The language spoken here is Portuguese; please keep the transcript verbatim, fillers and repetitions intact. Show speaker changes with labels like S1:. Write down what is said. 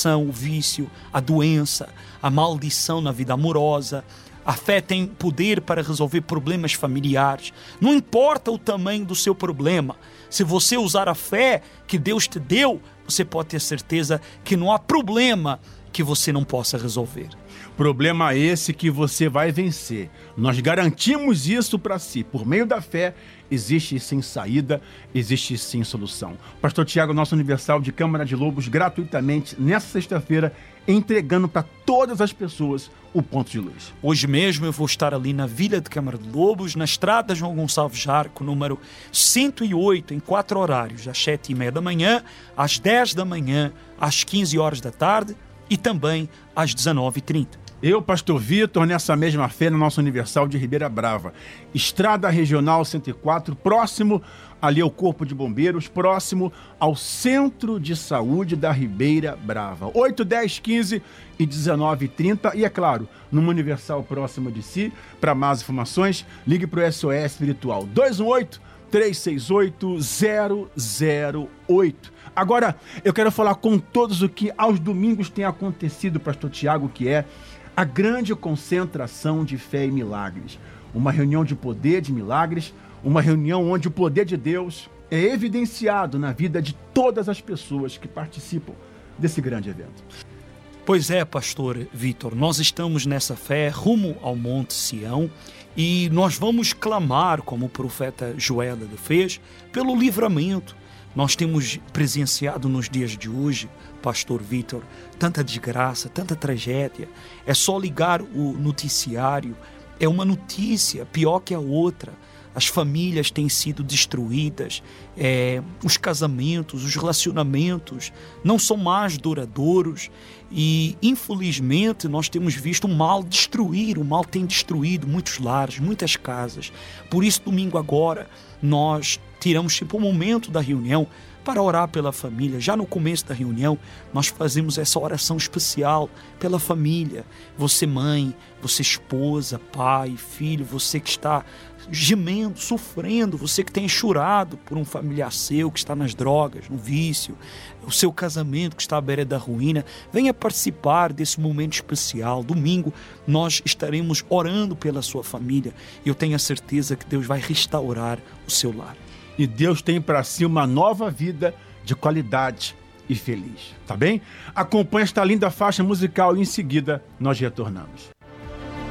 S1: tentação, o vício, a doença, a maldição na vida amorosa. A fé tem poder para resolver problemas familiares. Não importa o tamanho do seu problema. Se você usar a fé que Deus te deu, você pode ter certeza que não há problema que você não possa resolver.
S2: Problema esse que você vai vencer. Nós garantimos isso para si. Por meio da fé, existe sim saída, existe sim solução. Pastor Tiago, nosso Universal de Câmara de Lobos, gratuitamente, nessa sexta-feira, entregando para todas as pessoas o ponto de luz.
S1: Hoje mesmo eu vou estar ali na Vila de Câmara de Lobos, na estrada João Gonçalves Jarco, número cento e oito, em quatro horários, às sete e meia da manhã, às dez da manhã, às quinze horas da tarde e também às dezenove e trinta.
S2: Eu, Pastor Vitor, nessa mesma fé, no nosso Universal de Ribeira Brava. Estrada Regional cento e quatro, próximo ali ao Corpo de Bombeiros, próximo ao Centro de Saúde da Ribeira Brava. oito, dez, quinze e dezenove e trinta. E, é claro, numa Universal próxima de si. Para mais informações, ligue para o S O S Espiritual dois um oito, três seis oito, zero zero oito. Agora, eu quero falar com todos o que aos domingos tem acontecido, Pastor Tiago, que é a grande concentração de fé e milagres. Uma reunião de poder de milagres, uma reunião onde o poder de Deus é evidenciado na vida de todas as pessoas que participam desse grande evento.
S1: Pois é, Pastor Vitor, nós estamos nessa fé rumo ao Monte Sião e nós vamos clamar, como o profeta Joel fez, pelo livramento. Nós temos presenciado nos dias de hoje, Pastor Vitor, tanta desgraça, tanta tragédia. É só ligar o noticiário, é uma notícia pior que a outra. As famílias têm sido destruídas, é, os casamentos, os relacionamentos não são mais duradouros e, infelizmente, nós temos visto o mal destruir, o mal tem destruído muitos lares, muitas casas. Por isso, domingo agora, nós tiramos tipo um momento da reunião para orar pela família. Já no começo da reunião, nós fazemos essa oração especial pela família. Você mãe, você esposa, pai, filho, você que está gemendo, sofrendo, você que tem chorado por um familiar seu que está nas drogas, no vício, o seu casamento que está à beira da ruína, venha participar desse momento especial. Domingo nós estaremos orando pela sua família e eu tenho a certeza que Deus vai restaurar o seu lar.
S2: E Deus tem para si uma nova vida de qualidade e feliz, tá bem? Acompanhe esta linda faixa musical e em seguida nós retornamos.